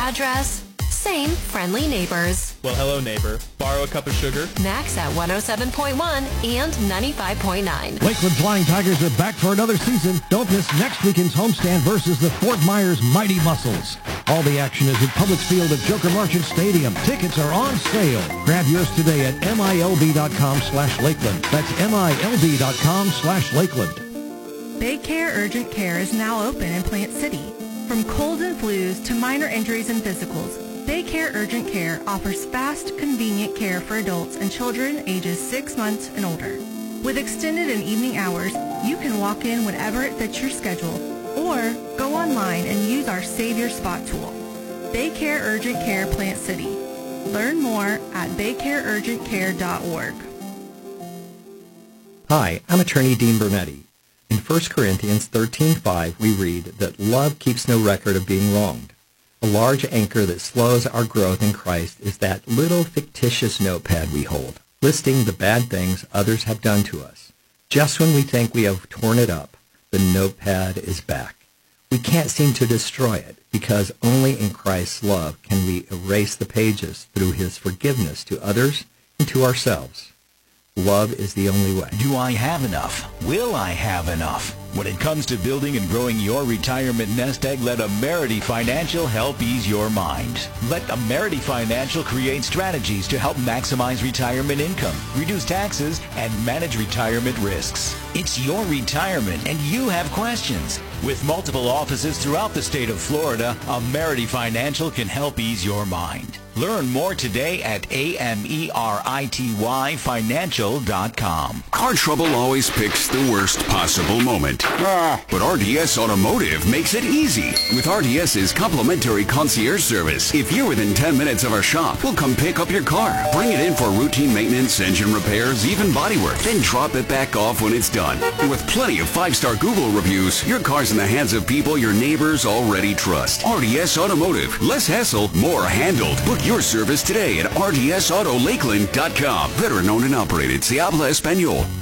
address, same friendly neighbors. Well, hello, neighbor. Borrow a cup of sugar? Max at 107.1 and 95.9. Lakeland Flying Tigers are back for another season. Don't miss next weekend's homestand versus the Fort Myers Mighty Muscles. All the action is at Publix Field at Joker Marchant Stadium. Tickets are on sale. Grab yours today at milb.com/Lakeland. That's milb.com/Lakeland. Baycare Urgent Care is now open in Plant City. From colds and flus to minor injuries and physicals, Baycare Urgent Care offers fast, convenient care for adults and children ages 6 months and older. With extended and evening hours, you can walk in whenever it fits your schedule or go online and use our Save Your Spot tool. Baycare Urgent Care Plant City. Learn more at baycareurgentcare.org. Hi, I'm attorney Dean Bernetti. In 1 Corinthians 13:5, we read that love keeps no record of being wronged. A large anchor that slows our growth in Christ is that little fictitious notepad we hold, listing the bad things others have done to us. Just when we think we have torn it up, the notepad is back. We can't seem to destroy it because only in Christ's love can we erase the pages through his forgiveness to others and to ourselves. Love is the only way. Do I have enough? Will I have enough? When it comes to building and growing your retirement nest egg, let Amerity Financial help ease your mind. Let Amerity Financial create strategies to help maximize retirement income, reduce taxes, and manage retirement risks. It's your retirement, and you have questions. With multiple offices throughout the state of Florida, Amerity Financial can help ease your mind. Learn more today at AMERITYFinancial.com. Car trouble always picks the worst possible moment. But RDS Automotive makes it easy. With RDS's complimentary concierge service, if you're within 10 minutes of our shop, we'll come pick up your car, bring it in for routine maintenance, engine repairs, even bodywork, then drop it back off when it's done. And with plenty of 5-star Google reviews, your car's in the hands of people your neighbors already trust. RDS Automotive. Less hassle, more handled. Book your service today at rdsautolakeland.com. Veteran owned and operated. Se habla español.